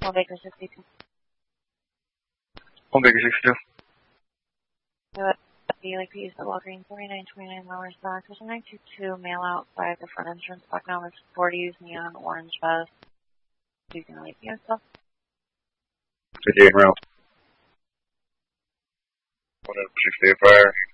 One Baker 62. 1 Baker 62. The LAP is the Walgreens 4929 Lower Stock. There's a 922 mail out by the front entrance. Block number 40 is neon orange bus. Using the LAP and stuff. 58 round. 1 68 fire.